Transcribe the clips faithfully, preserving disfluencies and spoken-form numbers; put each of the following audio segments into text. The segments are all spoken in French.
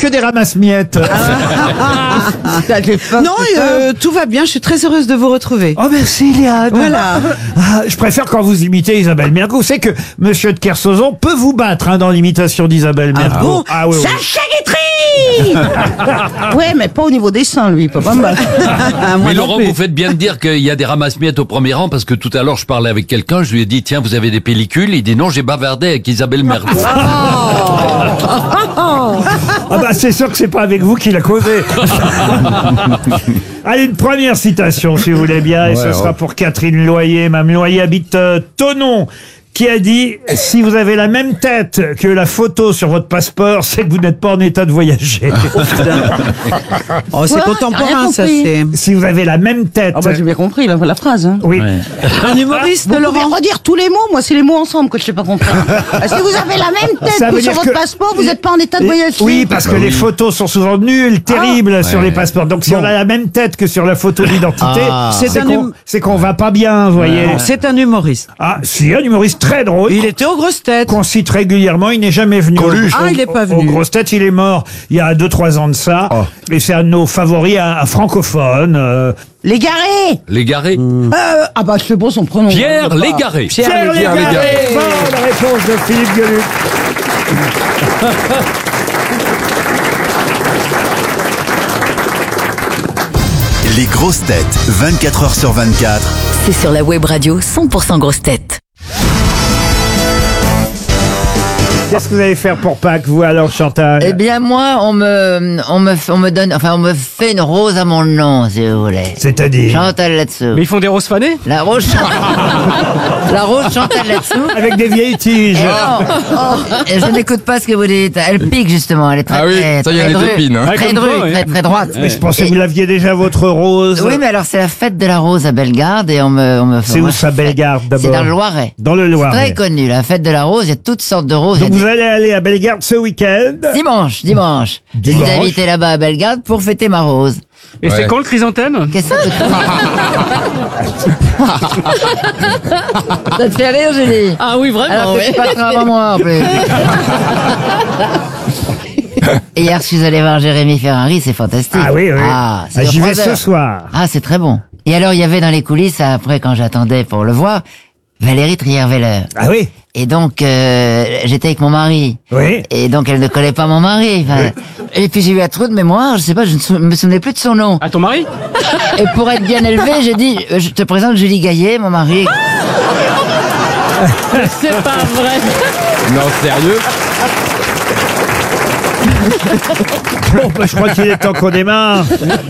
que des ramasse-miettes. Non, euh, tout va bien, je suis très heureuse de vous retrouver. Oh merci Liane. Voilà. Ah, je préfère quand vous imitez Isabelle Mergo. Vous savez que Monsieur de Kersauzon peut vous battre hein, dans l'imitation d'Isabelle Mergo. Ah bon Ah oui, oui. Sacha Guitry. Ouais, mais pas au niveau des seins, lui, il peut pas me battre. Moi Mais non Laurent, plus. vous faites bien de dire qu'il y a des ramasse-miettes au premier rang, parce que tout à l'heure, je parlais avec quelqu'un, je lui ai dit, tiens, vous avez des pellicules? Il dit, non, j'ai bavardé avec Isabelle Mergo. Ah bah c'est sûr que c'est pas avec vous qu'il a causé. Allez, une première citation si vous voulez bien, et Ouais, ce ouais. sera pour Catherine Loyer. Mme Loyer habite euh, Thonon, qui a dit « Si vous avez la même tête que la photo sur votre passeport, c'est que vous n'êtes pas en état de voyager. Oh, c'est Quoi contemporain, Rien ça, compris. c'est... » Si vous avez la même tête... Ah bah, j'ai bien compris, la, la phrase. Hein. Oui. Un humoriste, Vous pouvez Laurent. redire tous les mots, moi c'est les mots ensemble que je sais pas comprendre. Si vous avez la même tête Ça veut que sur dire votre que- passeport, vous n'êtes pas en état de voyager. Oui, parce que les photos sont souvent nulles, terribles sur les passeports. Donc si on a la même tête que sur la photo d'identité, C'est c'est un qu'on hum- c'est qu'on va pas bien, vous voyez. C'est un humoriste. Ah, si, un humoriste très drôle. Il était aux grosses têtes. Qu'on cite régulièrement, il n'est jamais venu. Coluche. Ah, il est pas venu. Aux grosses têtes, il est mort il y a deux trois ans de ça. Oh. Et c'est un de nos favoris, un, un francophone. euh, Légaré. Légaré. Hmm. Euh, ah bah c'est bon son prénom. Pierre Je sais pas. Légaré. Pierre Pierre Légaré. Légaré. Bonne réponse de Philippe Gueluc. Les grosses têtes, vingt-quatre heures sur vingt-quatre. C'est sur la web radio cent pour cent grosses têtes. Qu'est-ce que vous allez faire pour Pâques, vous alors, Chantal? Eh bien, moi, on me, on me, on me donne, enfin, on me fait une rose à mon nom, si vous voulez. C'est-à-dire Chantal là-dessous. Mais ils font des roses fanées? La rose, la rose Chantal là-dessous. avec des vieilles tiges. Et non, et je n'écoute pas ce que vous dites. Elle pique justement. Elle est très, Ah oui, très, ça y est, très elle est drue, épine, hein. Ouais, très comme drue, toi, ouais. très, très droite. Mais je pensais Et- que vous l'aviez déjà, votre rose. Oui, mais alors c'est la fête de la rose à Bellegarde et on me, on me. C'est moi, où ça, je fais- Bellegarde, d'abord? C'est dans le Loiret. Dans le Loiret. Très connu, la fête de la rose. Il y a toutes sortes de roses. Donc Il y a vous allez aller à Bellegarde ce week-end. Dimanche, dimanche. Je suis Dimanche. invité là-bas à Bellegarde pour fêter ma rose. Et Ouais. c'est quand le chrysanthème? Qu'est-ce que ça Ça te fait rire, Julie? Ah oui vraiment. Alors que ouais. tu passeras avant moi en plus. Et hier, je suis allé voir Jérémy Ferrari, c'est fantastique. Ah oui, oui. Ah, c'est Ah, sur j'y vais trois ce heures. soir. Ah, c'est très bon. Et alors, il y avait dans les coulisses, après, quand j'attendais pour le voir, Valérie Trierweiler. Ah oui? Et donc, euh, j'étais avec mon mari. Oui. Et donc, elle ne connaît pas mon mari. Enfin, et puis, j'ai eu un trou de mémoire, je sais pas, je ne sou- me souvenais plus de son nom. À ton mari? Et pour être bien élevé, j'ai dit, euh, je te présente Julie Gaillet, mon mari. C'est pas vrai. Non, sérieux? Bon, bah, je crois qu'il est temps qu'on démarre.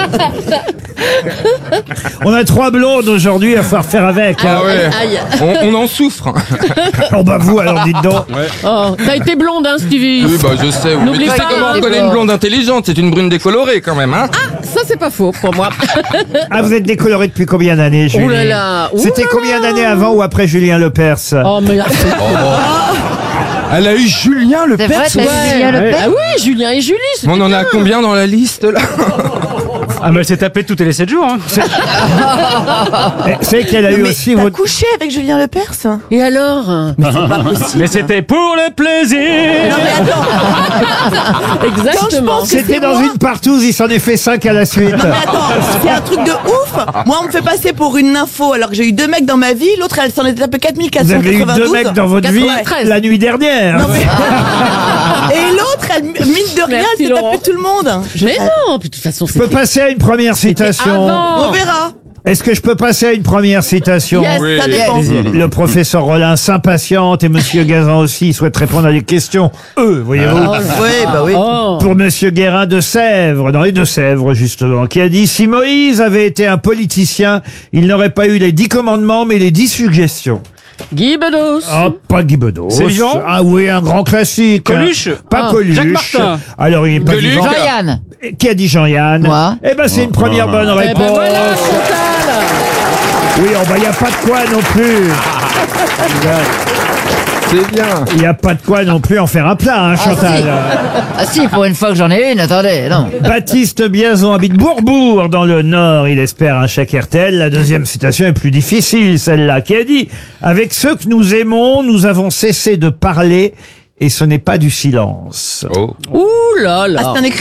On a trois blondes aujourd'hui, à falloir faire avec. hein. Ah ouais. Aïe. On, on en souffre. Oh bah vous, alors dites donc. Oh, t'as été blonde hein Stevie. Oui, bah je sais. Mais N'oublie tu sais pas, comment hein. on connaît une blonde intelligente? C'est une brune décolorée quand même, hein? Ça c'est pas faux pour moi. Ah, vous êtes décoloré depuis combien d'années, Julie? Oh là là. Ouh C'était là combien là. d'années avant ou après Julien Lepers? Oh mais Elle a eu Julien le C'est vrai, Perse. t'as eu Julien Lepers? ah oui Julien et Julie. c'est- On en a combien dans la liste là? Ah, mais elle s'est tapée toutes les sept jours, hein. Eh, C'est qu'elle a eu aussi votre... couché avec Julien Lepers? Et alors? Mais c'était pour le plaisir. Exactement. C'était dans une partouze, il s'en est fait cinq à la suite. Mais attends, c'est un truc de ouf. Moi, on me fait passer pour une nympho alors que j'ai eu deux mecs dans ma vie. L'autre, elle s'en est tapé quatre mille quatre Vous cent avez eu quatre-vingt-douze. deux mecs dans votre vie quatre-vingt-treize. la nuit dernière. Et l'autre, elle, mine de rien, Merci, elle s'est Laurent. tapé tout le monde. Mais non, puis de toute façon Je peux c'était passer à une première citation. avant. On verra. Est-ce que je peux passer à une première citation? Yes, Oui. Ça dépend. Le professeur Rollin s'impatiente et Monsieur Gazan aussi souhaite répondre à des questions. Eux, voyez-vous. Oui, bah oui. Oh. Pour Monsieur Guérin de Sèvres, dans les Deux-Sèvres justement, qui a dit « Si Moïse avait été un politicien, il n'aurait pas eu les dix commandements, mais les dix suggestions. » Guy Bedos. Ah, pas Guy Bedos. C'est vivant? Ah oui, un grand classique. Coluche? Pas Ah, Coluche. Jacques Martin. Alors, il est pas Gueuluc. vivant. Jean-Yann. Qui a dit Jean-Yann? Moi. Eh ben, c'est une première bonne Eh réponse. ben voilà Chantal. Oui, oh, bah, il n'y a pas de quoi non plus. C'est bien. Il n'y a pas de quoi non plus en faire un plat, hein, Chantal. si. Ah si, pour une fois que j'en ai une, attendez, non. Baptiste Biazon habite Bourbourg dans le Nord. Il espère un chèque R T L. La deuxième citation est plus difficile, celle-là, qui a dit « Avec ceux que nous aimons, nous avons cessé de parler et ce n'est pas du silence. Oh. Ouh là là. Ah, c'est un écrivain.